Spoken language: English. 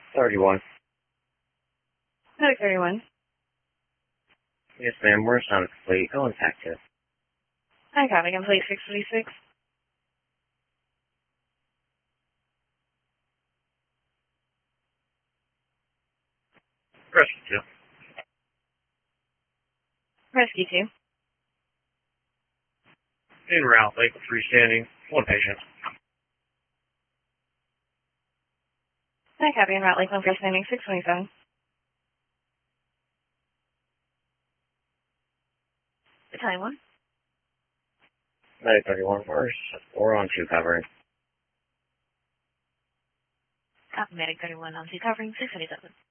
31. Medic 31. Yes, ma'am. We're assigned complete. Go and tact it. Hi, copy complete 636. Rescue 2. Rescue 2. En route, Lakeland freestanding. One patient. Hi, copy en route Lakeland freestanding 627. Battalion 1. Medic 31 first. We're on 2 covering. Copy medic 31 on 2 covering 627.